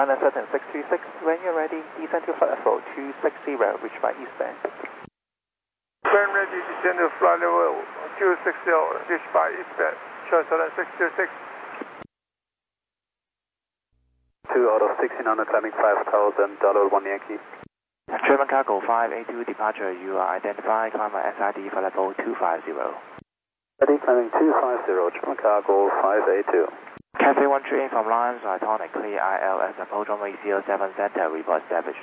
China Southern 626, when you're ready, descend to flight level 260, reach by eastbound. When ready, descend to flight level 260, reach by eastbound. China Southern 626. 2 out of 16 on the climbing 5000, $1 Yankee. German Cargo 582 departure, you are identified, climb SID for level 250. Ready, climbing 250, German Cargo 582. Cafe 138 from Limes, Iconic, clear ILS, approach runway 07 center, report established.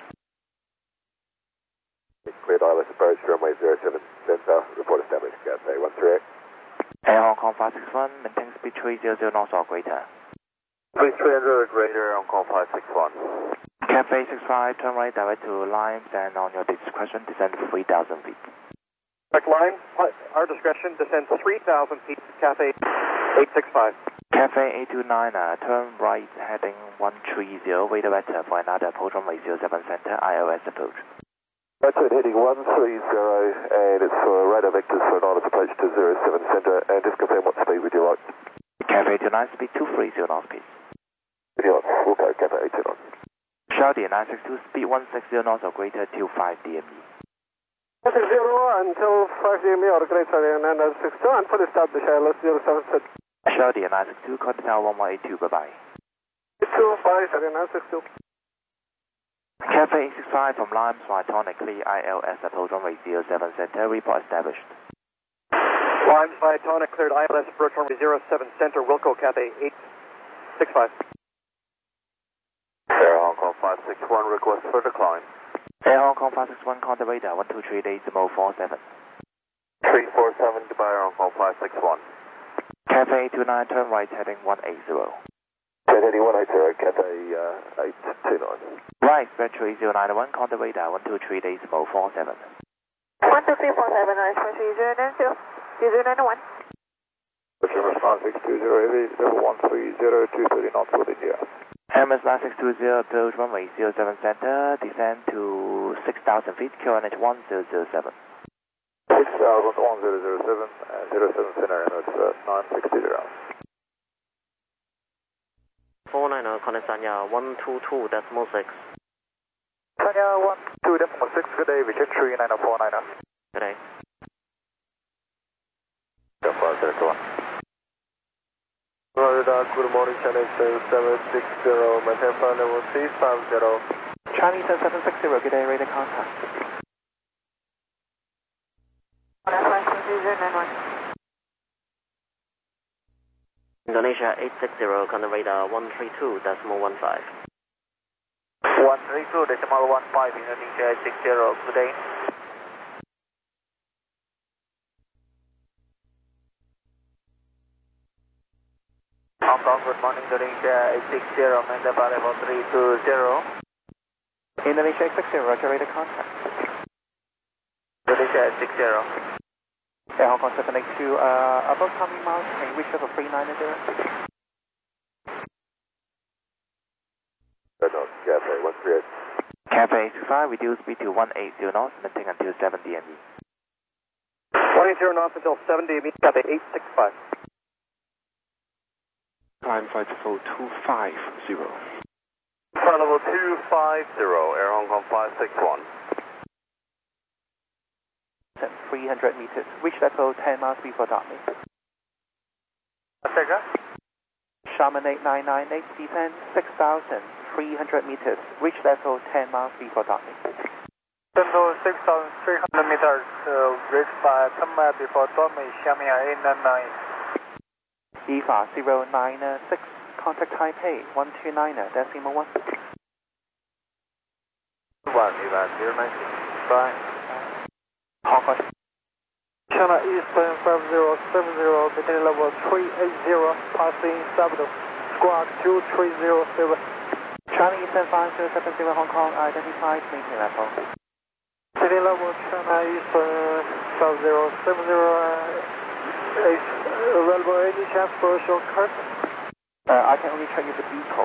Cleared ILS approach, runway 07 center, report established, Cafe 138. Air Hong Kong 561, maintain speed 300 knots or greater. Speed 300 or greater, Hong Kong 561. Cafe 65, turn right direct to Limes and on your discretion, descend 3,000 feet. Direct line, our discretion, descend 3,000 feet, Cafe 865. Cafe 829, turn right heading 130, wait a better for another approach runway 07 center, ILS approach. Right side heading 130, and it's for radar vectors for an ILS approach to 07 center, and just confirm what speed would you like? Cafe 829, speed 230 knots, please. We'll go Cafe 829. Charlie 962, speed 160 knots or greater till 5 DME. 160 until 5 DME or greater, and 962, and fully established ILS 07 center. Charlie 962, contact tower 1182, bye-bye. 962. Cafe 865 from Limes, Iconic, clear ILS, approach runway 07 center, report established. Limes, Iconic, cleared ILS, approach runway 07 center, Wilco, Cafe 865. Air Hong Kong 561, request for decline. Air Hong Kong 561, contact radar 123 decimal 47. 347, Dubai Air Hong Kong 561. Cafe 829, turn right heading 180. Heading 180, Cafe 829. Right, retro 091, contact radar 123 decimal 47. 12347, right, retro 091. Virgin response 620, heavy, level 130, 230 knots with India. MS 9620, approach runway 07 center, descend to 6,000 feet, QNH 1007. 6,000, 1007, 07 center, MS 960. 49er, connect Sanya 122.6. Sanya 122.6, good day, Richard 3949er. Good day. Good morning, Chinese 760, maintain flight level 350. Chinese 760, good day, radar contact. 091. Indonesia 860, contact radar 132.15. 132.15, Indonesia 860, good day. Hong Kong, good morning, Indonesia 860, maintain flight level 320. Indonesia 860, roger, radar contact. Indonesia 860. Air Hong Kong 782, about how many miles can you reach level 390? Cafe 138. Cafe 865, reduce speed to 180 knots, maintain until 7 DME. 180 knots until 7 DME, Cafe 865. Climb flight level 250. Flight level 250, Air Hong Kong 561. 300 meters, reach level 10 miles before docking. Shaman 8998, descend 6,300 meters, reach level 10 miles before docking. Descend to 6,300 meters, reach by 10 miles before docking, Xiamen 899. EFA 096, contact Taipei 129, decimal 1. 1 EVA 096, bye. Hong Kong. China Eastern 5070, maintain level 380, passing Sabado, squawk 2307. China Eastern 5070 Hong Kong, identified, maintain level. Maintain level China Eastern 5070, available any chance for a shortcut? I can only check you the vehicle.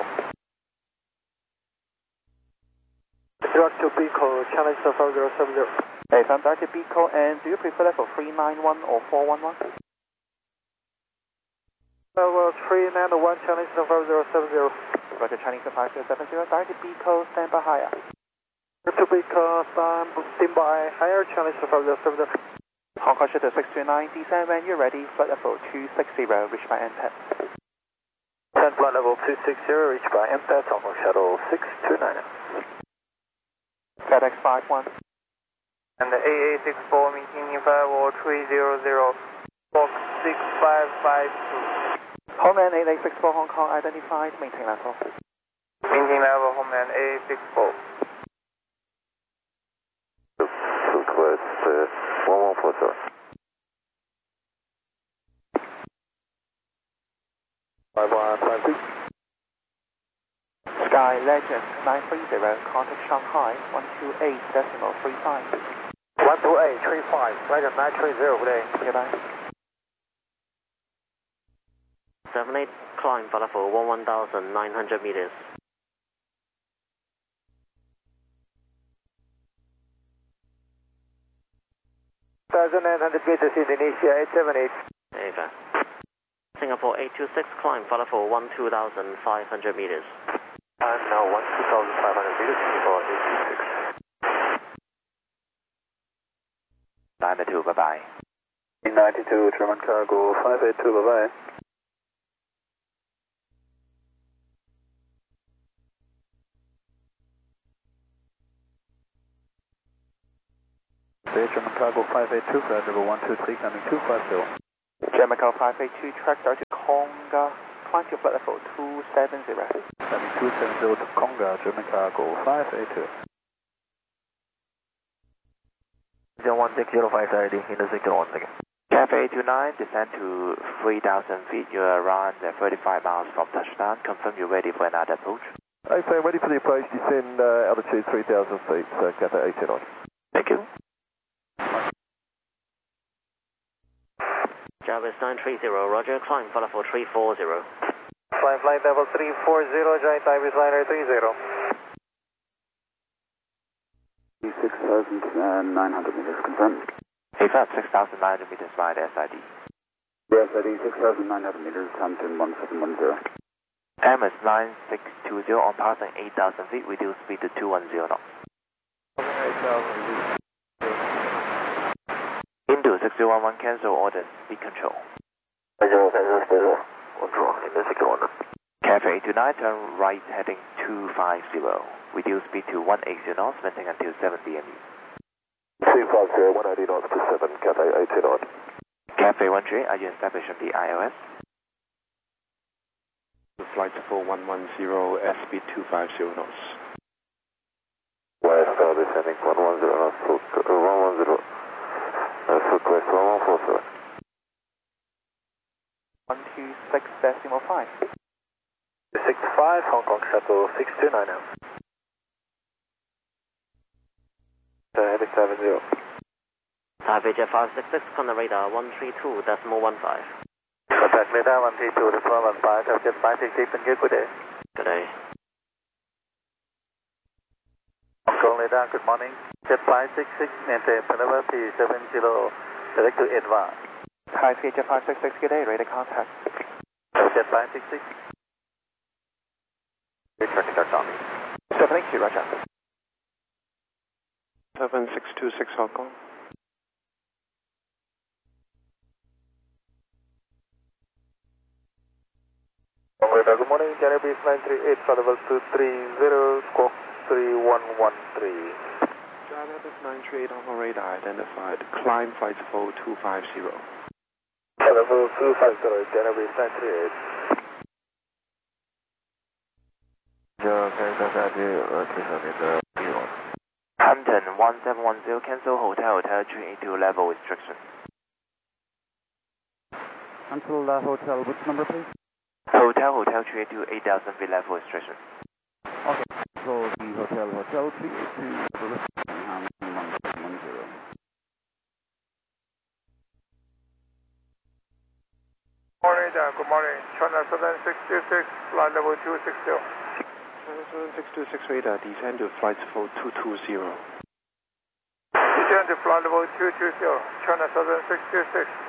Direct to vehicle, China Eastern 5070. Hey, from direct to vehicle, and do you prefer level 391 or 411? Level 391, China Eastern 5070. Roger, Chinese 5070, direct to Beco, stand by higher. To Beco, stand by higher, Chinese 5070. Hong Kong Shuttle 629, descend when you're ready, flight level 260, reach by MTET. 10 flight level 260, reach by MTET, Hong Kong Shuttle 629. FedEx 51. And the AA64 meeting firewall 300, box 6552. Homeland 8864 Hong Kong identified, maintain level. Maintain level, Homeland AA64. Southwest 1140. Sky Legend 930, contact Shanghai 128.35. 128.35, Legend 930, good day. Goodbye. 78, climb for level 11,900 meters. 1,900 meters, Indonesia 878. There you go. Singapore 826, climb for level 12,500 meters. Now 12,500 meters, Singapore 826. 92, bye-bye. 92, German Cargo 582, bye-bye. German Cargo 582, flight level 123, coming 250. Jamaica 582, track direct to Conga, climb to flight level 270. Coming 270 to Conga, German Cargo 582. 16053, Indo 601 again. Cafe 829, descend to 3,000 feet. You are around 35 miles from touchdown. Confirm you're ready for another approach. Okay, ready for the approach, descend altitude 3,000 feet, so Cathay 829. Thank you. Jarvis 930, roger, climb for level 340. Flight level 340, join Jarvis liner 30. 6,900 meters, confirmed. AFAB 6,900 meters via the SID. Yes, SID 6,900 meters, Hampton 1710. MS 9620 on passing 8,000 feet, reduce speed to 210 knots. Indo 6011, cancel order, speed control. Control, Indo 611. Cafe 829, turn right heading 250. Reduce speed to 180 knots, maintain until 7 DME. 250, 180 knots to 7, Cathay 829. Cafe 13, are you established on the IOS? Flight 4110, speed 250 knots. West descending 110 knots, 110. Southwest 1147. 126.5. 65, Hong Kong Shuttle 629 now. Heading 70. Taipei Jet 566, on the radar 132.15. Contact radar 132.15, Jet 566, and good day. Good day. Hong Kong radar, good morning. Jet 566, maintain level P70, direct to advance. Taipei Jet 566, good day, radar contact. Jet 566. Returning to Tommy. 782, roger. 7626 Hong Kong. Good morning, Channel Base 938, flight level 230, squawk 3113. China Base 938 on our radar identified, climb flight level 250. Flight level 250, Channel Base 938. Hampton 1710, cancel hotel 382 level restriction. Cancel hotel, which number please? Hotel 382, 8,000 feet level restriction. Okay, so the hotel 382 level restriction, Hampton 1710. Morning, good morning. China 7626, flight level 260. China 7626 radar, descend to flight level 220. Descend to flight level 220, China 7626.